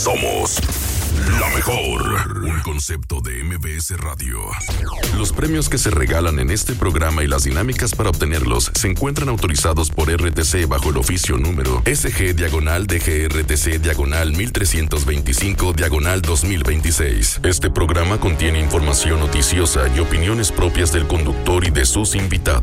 Somos la mejor. Un concepto de MBS Radio. Los premios que se regalan en este programa y las dinámicas para obtenerlos se encuentran autorizados por RTC bajo el oficio número SG-DGRTC-1325-2026. Este programa contiene información noticiosa y opiniones propias del conductor y de sus invitados.